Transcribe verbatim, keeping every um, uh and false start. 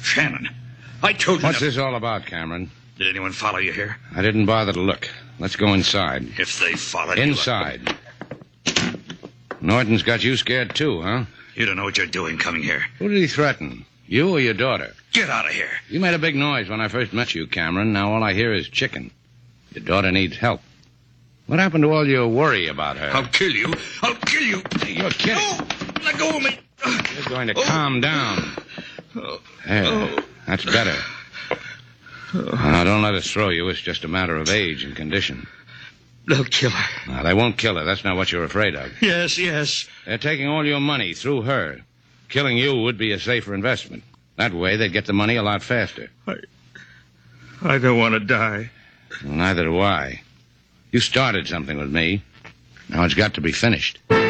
Shannon, I told you... What's never... this all about, Cameron? Did anyone follow you here? I didn't bother to look. Let's go inside. If they followed you... Inside. Norton's got you scared too, huh? You don't know what you're doing coming here. Who did he threaten? You or your daughter? Get out of here. You made a big noise when I first met you, Cameron. Now all I hear is chicken. Your daughter needs help. What happened to all your worry about her? I'll kill you. I'll kill you. You're kidding. No! Let go of me. You're going to Oh. calm down. Oh. There. Oh. That's better. Now, don't let us throw you. It's just a matter of age and condition. They'll kill her. Now, they won't kill her. That's not what you're afraid of. Yes, yes. They're taking all your money through her. Killing you would be a safer investment. That way, they'd get the money a lot faster. I... I don't want to die. Well, neither do I. You started something with me. Now it's got to be finished.